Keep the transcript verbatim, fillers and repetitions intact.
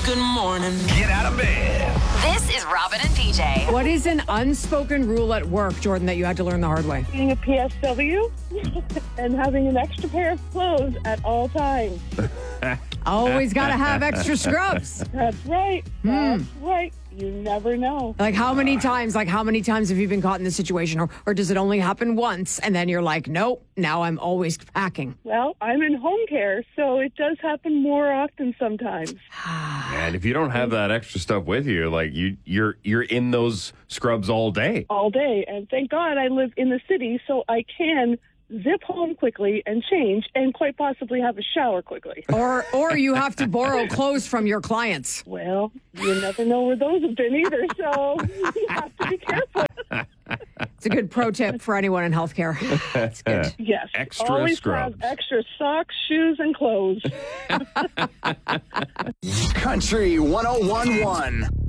Good morning. Get out of bed. This is Robin and P J. What is an unspoken rule at work, Jordan, that you had to learn the hard way? Being a P S W and having an extra pair of clothes at all times. Always got to have extra scrubs. That's right. That's right. You never know. Like how many times, like how many times have you been caught in this situation? Or, or does it only happen once and then you're like, nope, now I'm always packing? Well, I'm in home care, so it does happen more often sometimes. And if you don't have that extra stuff with you, like you, you're you're in those scrubs all day. All day. And thank God I live in the city, so I can zip home quickly and change and quite possibly have a shower quickly. Or or you have to borrow clothes from your clients. Well, you never know where those have been either, so you have to be careful. It's a good pro tip for anyone in healthcare. That's good. Yes. Extra Always scrubs. have extra socks, shoes, and clothes. Country one oh one one.